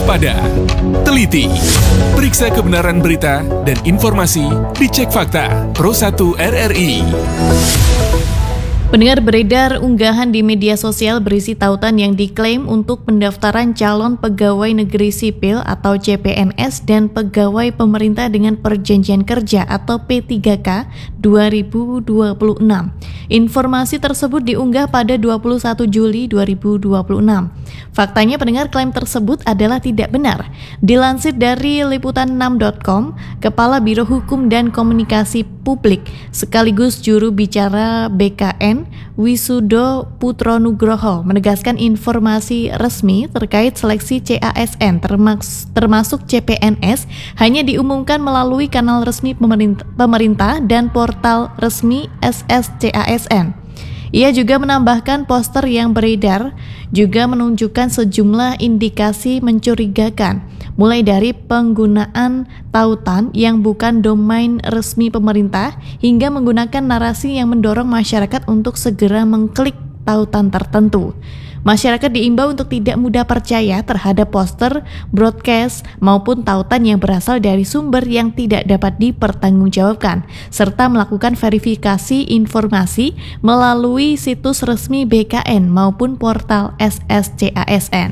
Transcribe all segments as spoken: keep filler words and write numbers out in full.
waspada, teliti, periksa kebenaran berita dan informasi, dicek fakta. Pro satu R R I. Pendengar, beredar unggahan di media sosial berisi tautan yang diklaim untuk pendaftaran calon pegawai negeri sipil atau C P N S dan pegawai pemerintah dengan perjanjian kerja atau P tiga K dua ribu dua puluh enam. Informasi tersebut diunggah pada dua puluh satu Juli dua ribu dua puluh enam. Faktanya, pendengar, klaim tersebut adalah tidak benar. Dilansir dari liputan enam titik com, Kepala Biro Hukum dan Komunikasi Publik sekaligus juru bicara B K N Wisudo Putronugroho menegaskan informasi resmi terkait seleksi C A S N termasuk C P N S hanya diumumkan melalui kanal resmi pemerintah, pemerintah dan portal resmi S S C A S N. Ia juga menambahkan poster yang beredar juga menunjukkan sejumlah indikasi mencurigakan, mulai dari penggunaan tautan yang bukan domain resmi pemerintah hingga menggunakan narasi yang mendorong masyarakat untuk segera mengklik tautan tertentu. Masyarakat diimbau untuk tidak mudah percaya terhadap poster, broadcast, maupun tautan yang berasal dari sumber yang tidak dapat dipertanggungjawabkan, serta melakukan verifikasi informasi melalui situs resmi B K N maupun portal S S C A S N.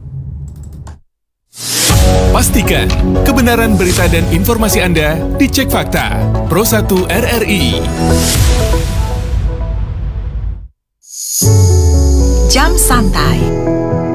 Pastikan kebenaran berita dan informasi Anda dicek fakta. Pro satu R R I. Jam Santai